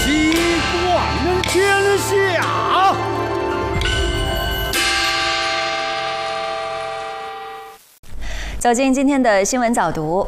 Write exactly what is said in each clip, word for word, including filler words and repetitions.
习冠天下。 走进今天的新闻早读。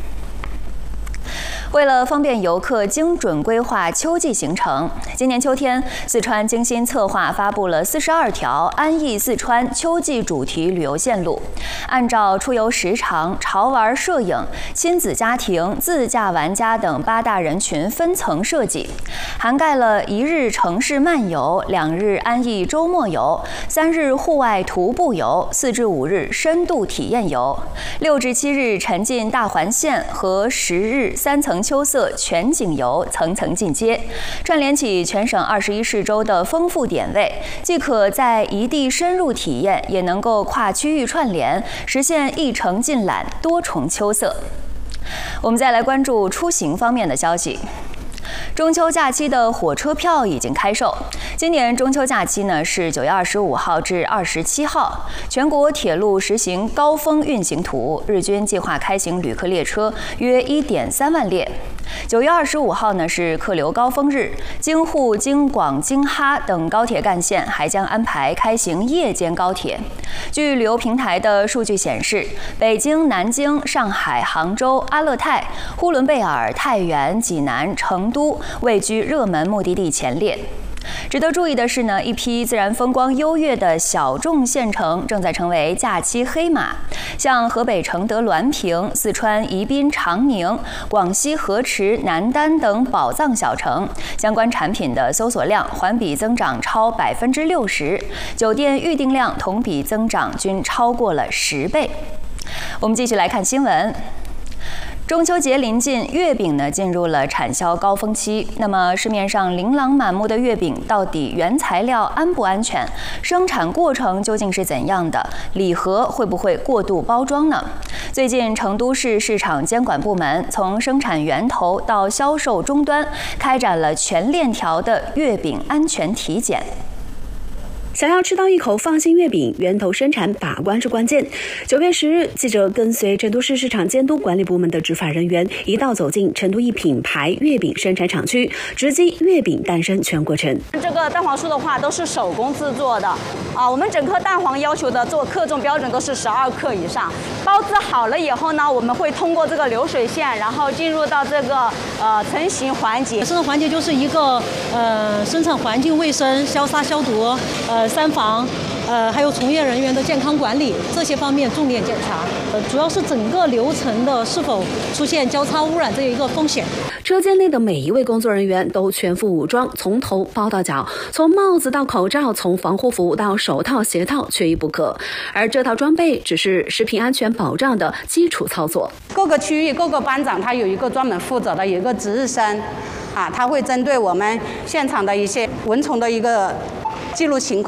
为了方便游客精准规划秋季行程，今年秋天，四川精心策划发布了四十二条安逸四川秋季主题旅游线路，按照出游时长、潮玩摄影、亲子家庭、自驾玩家等八大人群分层设计，涵盖了一日城市漫游、两日安逸周末游、三日户外徒步游、四至五日深度体验游、六至七日沉浸大环线和十日三层秋色全景游层层进阶，串联起全省二十一市州的丰富点位，既可在一地深入体验，也能够跨区域串联，实现一城尽览、多重秋色。我们再来关注出行方面的消息。中秋假期的火车票已经开售。今年中秋假期呢是九月二十五号至二十七号，全国铁路实行高峰运行图，日均计划开行旅客列车约一点三万列。九月二十五号呢是客流高峰日，京沪、京广、京哈等高铁干线还将安排开行夜间高铁。据旅游平台的数据显示，北京、南京、上海、杭州、阿勒泰、呼伦贝尔、太原、济南、成都位居热门目的地前列。值得注意的是呢，一批自然风光优越的小众县城正在成为假期黑马，像河北承德滦平、四川宜宾长宁、广西河池、南丹等宝藏小城，相关产品的搜索量环比增长超百分之六十，酒店预订量同比增长均超过了十倍。我们继续来看新闻。中秋节临近，月饼呢进入了产销高峰期。那么市面上琳琅满目的月饼，到底原材料安不安全？生产过程究竟是怎样的？礼盒会不会过度包装呢？最近，成都市市场监管部门从生产源头到销售终端，开展了全链条的月饼安全体检。 想要吃到一口放心月饼，源头生产把关是关键。九月十日，记者跟随成都市市场监督管理部门的执法人员，一道走进成都一品牌月饼生产厂区，直击月饼诞生全过程。 这个蛋黄酥的话，都是手工制作的啊。我们整颗蛋黄要求的做克重标准都是十二克以上。包制好了以后呢，我们会通过这个流水线，然后进入到这个呃成型环节。 生产环节就是一个呃生产环境卫生、消杀消毒，呃。三防，呃，还有从业人员的健康管理这些方面重点检查，呃，主要是整个流程的是否出现交叉污染这一个风险。 车间内的每一位工作人员都全副武装，从头包到脚，从帽子到口罩，从防护服到手套、鞋套，缺一不可。而这套装备只是食品安全保障的基础操作。 各个区域、各个班长，他有一个专门负责的，有一个值日生，啊，他会针对我们现场的一些蚊虫的一个记录情况。